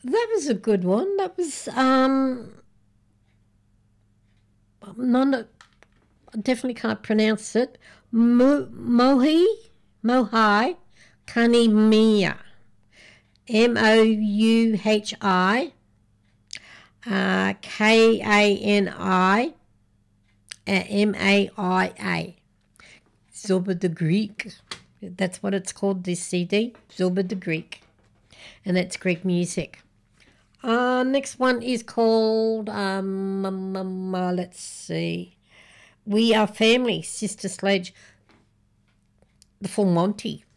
That was a good one. That was none. I definitely can't pronounce it. Mohai Kanimiya. Mouhi Kani Maia. Zorba the Greek. That's what it's called, this CD. Zorba the Greek. And that's Greek music. Next one is called, let's see. We Are Family, Sister Sledge, The Full Monty.